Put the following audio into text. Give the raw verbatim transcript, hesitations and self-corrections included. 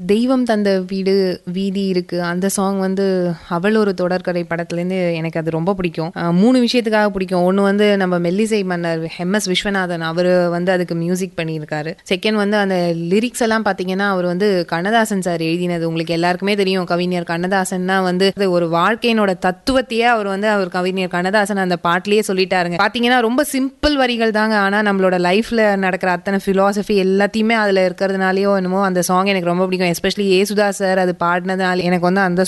தெய்வம் தந்த வீடு வீதி இருக்கு அந்த சாங் வந்து அவள் ஒரு தொடர்கதை படத்துலேருந்து எனக்கு அது ரொம்ப பிடிக்கும். அஹ் மூணு விஷயத்துக்காக பிடிக்கும். ஒன்று வந்து நம்ம மெல்லிசை மன்னர் எம் எஸ் விஸ்வநாதன் அவர் வந்து அதுக்கு மியூசிக் பண்ணியிருக்காரு. செகண்ட் வந்து அந்த லிரிக்ஸ் எல்லாம் பார்த்தீங்கன்னா அவர் வந்து கண்ணதாசன் சார் எழுதினது. உங்களுக்கு எல்லாருக்குமே தெரியும் கவிஞர் கண்ணதாசன்னா வந்து அது ஒரு வாழ்க்கையினோட தத்துவத்தையே அவர் வந்து அவர் கவிஞர் கண்ணதாசன் அந்த பாட்டிலேயே சொல்லிட்டாருங்க. பார்த்தீங்கன்னா ரொம்ப சிம்பிள் வரிகள் தாங்க, ஆனால் நம்மளோட லைஃப்ல நடக்கிற அத்தனை ஃபிலாசபி எல்லாத்தையுமே அதில் இருக்கிறதுனாலயோ என்னமோ அந்த சாங் எனக்கு ரொம்ப பிடிக்கும். எஸ்பெஷலி ஏசுதாஸ் சார் அது பாடினதுனால எனக்கு வந்து அந்த